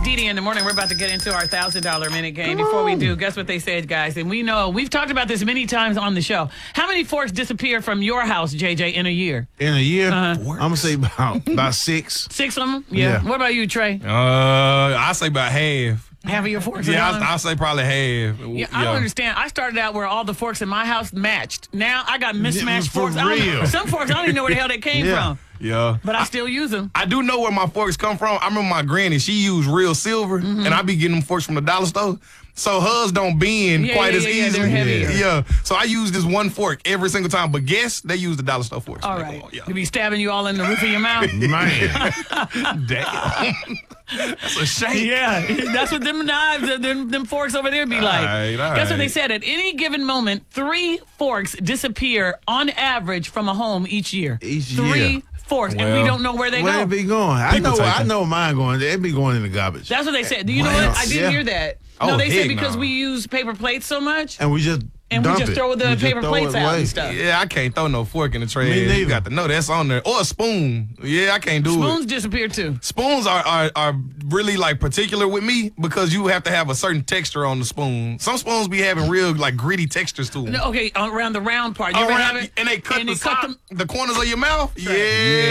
Dee Dee in the morning. We're about to get into our $1,000 minute game. Before we do, guess what they said, guys? And we know, we've talked about this many times on the show. How many forks disappear from your house, JJ, in a year? In a year? I'm going to say about 6. 6 of them? Yeah. What about you, Trey? I say about half. Half of your forks? Yeah, I'll say probably half. Yeah, I don't understand. I started out where all the forks in my house matched. Now I got mismatched forks. Some forks, I don't even know where the hell they came from. Yeah. But I still use them. I do know where my forks come from. I remember my granny, she used real silver, and I be getting them forks from the dollar store. So hers don't bend quite as easily. They're heavier. Yeah. So I use this one fork every single time. But guess they use the dollar store forks. All right. They be stabbing you all in the roof of your mouth. Man. Damn. That's a shame. Yeah. That's what them knives, them forks over there be like. That's what they said. At any given moment, 3 forks disappear on average from a home each year. 3 forks, and we don't know where they go. Where they be going? I know mine going. They be going in the garbage. That's what they said. Do you know what? I didn't hear that. No, they said because we use paper plates so much. And we just throw the paper plates out and stuff. Yeah, I can't throw no fork in the trash. Me neither. You got to know that's on there. Or a spoon. Yeah, I can't do it. Spoons disappear too. Spoons are really like particular with me because you have to have a certain texture on the spoon. Some spoons be having real like gritty textures to them. No, okay, around the round part. You ever have it? And they cut the corners of your mouth? Yeah.